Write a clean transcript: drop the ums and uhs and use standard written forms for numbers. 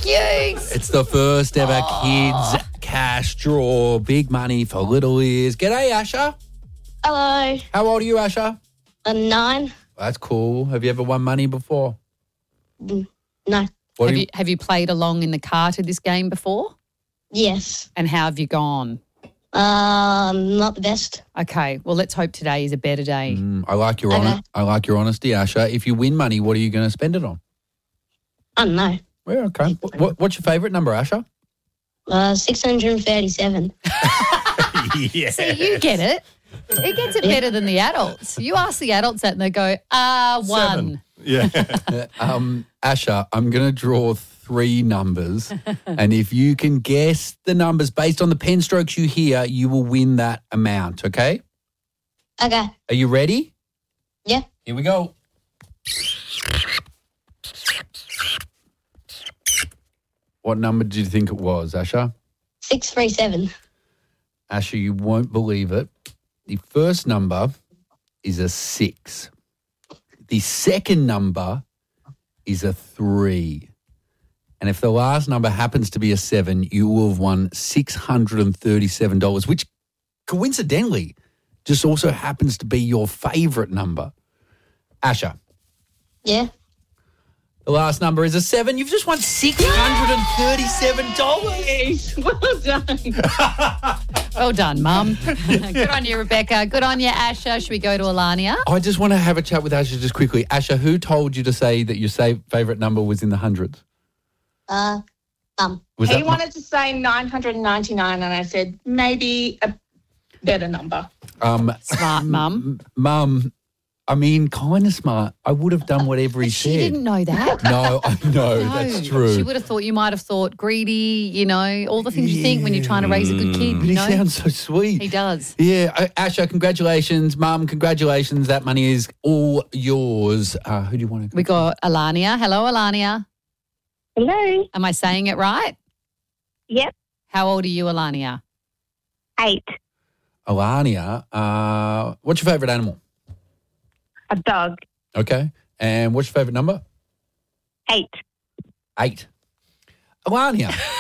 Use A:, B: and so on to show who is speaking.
A: cute.
B: It's the first ever kids cash draw. Big money for little ears. G'day, Asha.
C: Hello.
B: How old are you, Asha?
C: 9.
B: That's cool. Have you ever won money before?
C: No.
A: Have you played along in the car to this game before?
C: Yes.
A: And how have you gone?
C: Not the best.
A: Okay, well, let's hope today is a better day.
B: I like your I like your honesty, Asha. If you win money, what are you going to spend it on?
C: I don't know.
B: Yeah, okay. What's your favourite number, Asha?
C: 637.
B: Yeah.
A: See, you get it. It gets it better than the adults. You ask the adults that and they go, 1.
D: Yeah.
B: Asha, I'm going to draw 3 numbers, and if you can guess the numbers based on the pen strokes you hear, you will win that amount, okay?
C: Okay.
B: Are you ready?
C: Yeah.
B: Here we go. What number did you think it was, Asha?
C: 637.
B: Asha, you won't believe it. The first number is a 6. The second number is a 3. And if the last number happens to be a 7, you will have won $637, which coincidentally just also happens to be your favourite number. Asha,
C: Yeah.
B: the last number is a 7. You've just won $637.
C: Well done.
A: Well done, Mum. Good on you, Rebecca. Good on you, Asha. Should we go to Alania?
B: I just want to have a chat with Asha just quickly. Asha, who told you to say that your favourite number was in the hundreds? Was
E: He
B: that
E: wanted to say 999 and I said maybe a better number.
A: Smart, Mum.
B: Mum, I mean, kind of smart. I would have done whatever he
A: She
B: said.
A: didn't know that.
B: No, I know, that's true.
A: She would have thought you might have thought greedy, all the things you think when you're trying to raise a good kid,
B: But he sounds so sweet.
A: He does.
B: Yeah, Asha, congratulations. Mum, congratulations. That money is all yours. Who do you want to go?
A: We got Alania. Hello, Alania.
F: Hello.
A: Am I saying it right?
F: Yep.
A: How old are you, Alania?
F: 8.
B: Alania, what's your favourite animal?
F: A dog.
B: Okay. And what's your favourite number?
F: 8.
B: 8. Alania,